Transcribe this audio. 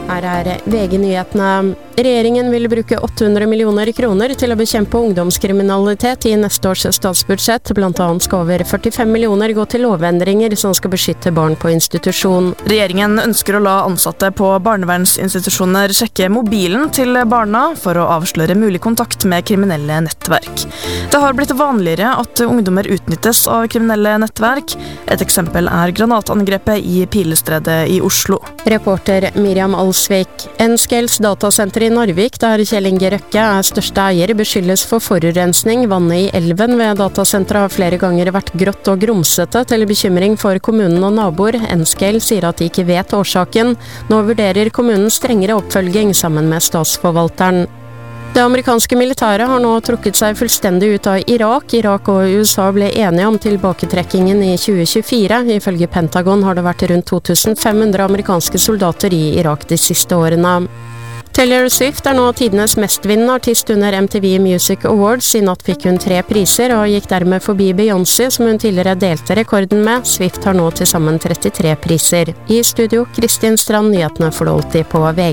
Her VG-nyhetene. Regjeringen vil bruke 800 millioner kroner til å bekjempe ungdomskriminalitet i neste års statsbudsjett. Blant annet skal over 45 millioner gå til lovendringer som skal beskytte barn på institusjon. Regjeringen ønsker å la ansatte på barnevernsinstitusjoner sjekke mobilen til barna for å avsløre mulig kontakt med kriminelle nettverk. Det har blitt vanligere at ungdommer utnyttes av kriminelle nettverk. Et eksempel granatangrepet i Pilestredet i Oslo. Reporter Miriam Alsvik. Nscales datasenter i Narvik, der Kjell Inge Røkke største eier, beskyldes for forurensning. Vannet i elven ved datasenteret har flere ganger vært grått og grumsete, til bekymring for kommunen og naboer. Nscale sier at de ikke vet årsaken. Nå vurderer kommunen strengere oppfølging sammen med statsforvalteren. Det amerikanske militæret har nå trukket seg fullstendig ut av Irak. Irak og USA ble enige om tilbaketrekkingen i 2024. Ifølge Pentagon har det vært rundt 2500 amerikanske soldater i Irak de siste årene. Taylor Swift nå tidenes mestvinnende artist under MTV Music Awards. I natt fikk hun 3 priser og gikk dermed forbi Beyoncé, som hun tidligere delte rekorden med. Swift har nå til sammen 33 priser. I studio, Kristin Strand, nyhetene får du alltid på VG.